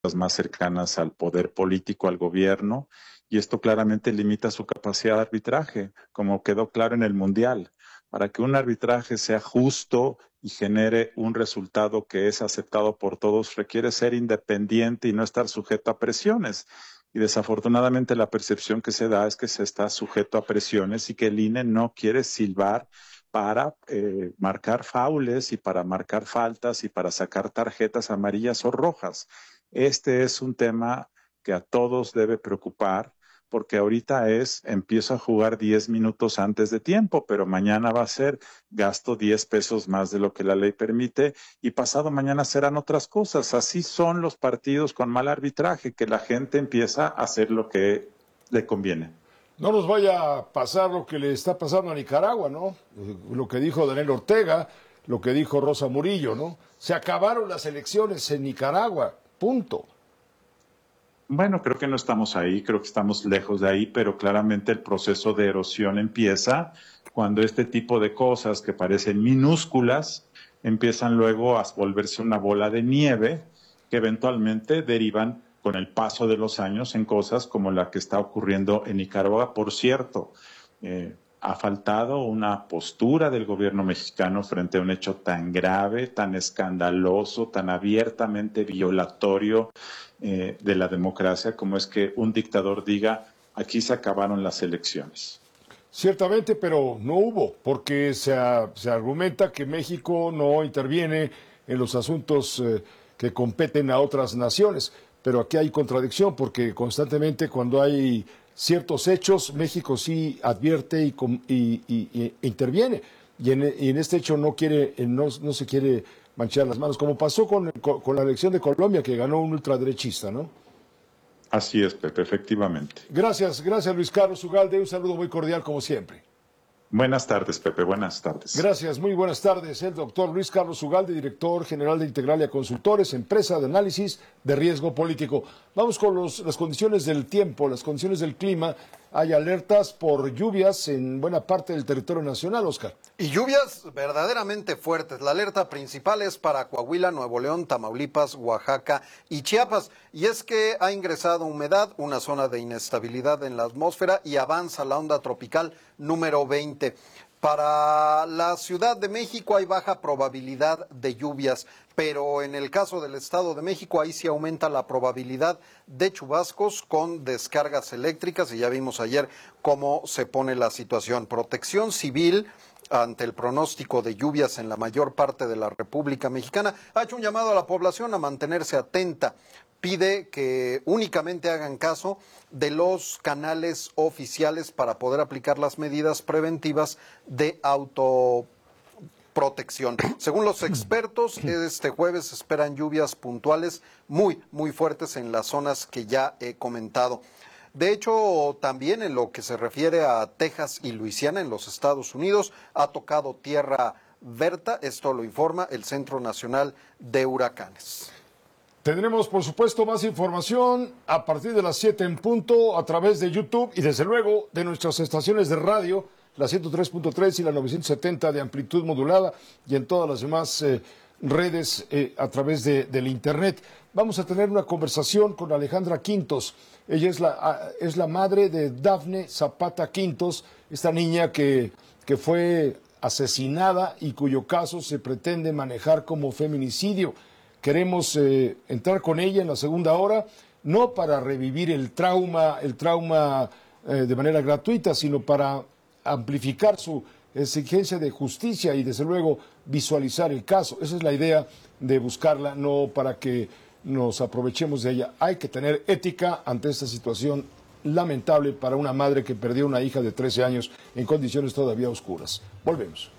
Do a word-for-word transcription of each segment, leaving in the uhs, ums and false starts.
más cercanas al poder político, al gobierno, y esto claramente limita su capacidad de arbitraje, como quedó claro en el Mundial. Para que un arbitraje sea justo y genere un resultado que es aceptado por todos, requiere ser independiente y no estar sujeto a presiones. Y desafortunadamente la percepción que se da es que se está sujeto a presiones y que el I N E no quiere silbar para eh, marcar faules y para marcar faltas y para sacar tarjetas amarillas o rojas. Este es un tema que a todos debe preocupar, porque ahorita es, empiezo a jugar diez minutos antes de tiempo, pero mañana va a ser, gasto diez pesos más de lo que la ley permite y pasado mañana serán otras cosas. Así son los partidos con mal arbitraje, que la gente empieza a hacer lo que le conviene. No nos vaya a pasar lo que le está pasando a Nicaragua, ¿no? Lo que dijo Daniel Ortega, lo que dijo Rosa Murillo, ¿no? Se acabaron las elecciones en Nicaragua, punto. Bueno, creo que no estamos ahí, creo que estamos lejos de ahí, pero claramente el proceso de erosión empieza cuando este tipo de cosas que parecen minúsculas empiezan luego a volverse una bola de nieve que eventualmente derivan con el paso de los años en cosas como la que está ocurriendo en Nicaragua. Por cierto, eh, ha faltado una postura del gobierno mexicano frente a un hecho tan grave, tan escandaloso, tan abiertamente violatorio eh, de la democracia, como es que un dictador diga, aquí se acabaron las elecciones. Ciertamente, pero no hubo, porque se, se argumenta que México no interviene en los asuntos eh, que competen a otras naciones. Pero aquí hay contradicción, porque constantemente cuando hay ciertos hechos, México sí advierte y, y, y, y interviene. Y en, y en este hecho no quiere, no, no se quiere manchar las manos, como pasó con, con, con la elección de Colombia, que ganó un ultraderechista, ¿no? Así es, Pepe, efectivamente. Gracias, gracias Luis Carlos Ugalde, un saludo muy cordial como siempre. Buenas tardes, Pepe, buenas tardes. Gracias, muy buenas tardes. El doctor Luis Carlos Ugalde, director general de Integralia Consultores, empresa de análisis de riesgo político. Vamos con los, las condiciones del tiempo, las condiciones del clima. Hay alertas por lluvias en buena parte del territorio nacional, Oscar. Y lluvias verdaderamente fuertes. La alerta principal es para Coahuila, Nuevo León, Tamaulipas, Oaxaca y Chiapas. Y es que ha ingresado humedad, una zona de inestabilidad en la atmósfera y avanza la onda tropical número veinte. Para la Ciudad de México hay baja probabilidad de lluvias, pero en el caso del Estado de México ahí sí aumenta la probabilidad de chubascos con descargas eléctricas y ya vimos ayer cómo se pone la situación. Protección Civil, ante el pronóstico de lluvias en la mayor parte de la República Mexicana, ha hecho un llamado a la población a mantenerse atenta. Pide que únicamente hagan caso de los canales oficiales para poder aplicar las medidas preventivas de autoprotección. Según los expertos, este jueves se esperan lluvias puntuales muy, muy fuertes en las zonas que ya he comentado. De hecho, también en lo que se refiere a Texas y Luisiana en los Estados Unidos, ha tocado tierra Berta, esto lo informa el Centro Nacional de Huracanes. Tendremos, por supuesto, más información a partir de las siete en punto a través de YouTube y, desde luego, de nuestras estaciones de radio, la ciento tres punto tres y la novecientos setenta de amplitud modulada y en todas las demás eh, redes eh, a través de, del Internet. Vamos a tener una conversación con Alejandra Quintos. Ella es la, es la madre de Dafne Zapata Quintos, esta niña que, que fue asesinada y cuyo caso se pretende manejar como feminicidio. Queremos eh, entrar con ella en la segunda hora, no para revivir el trauma, el trauma eh, de manera gratuita, sino para amplificar su exigencia de justicia y, desde luego, visualizar el caso. Esa es la idea de buscarla, no para que nos aprovechemos de ella. Hay que tener ética ante esta situación lamentable para una madre que perdió una hija de trece años en condiciones todavía oscuras. Volvemos.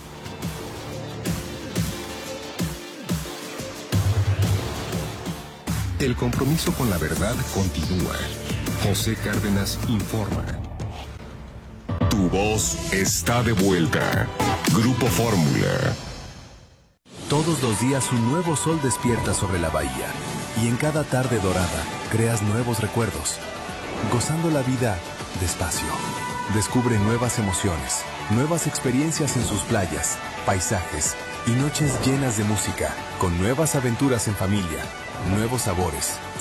El compromiso con la verdad continúa. José Cárdenas informa. Tu voz está de vuelta. Grupo Fórmula. Todos los días un nuevo sol despierta sobre la bahía. Y en cada tarde dorada creas nuevos recuerdos. Gozando la vida despacio. Descubre nuevas emociones, nuevas experiencias en sus playas, paisajes y noches llenas de música, con nuevas aventuras en familia, nuevos sabores